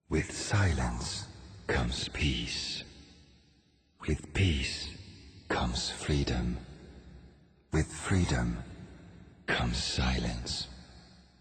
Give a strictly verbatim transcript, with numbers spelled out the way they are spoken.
With silence comes peace. With peace comes freedom. With freedom comes silence.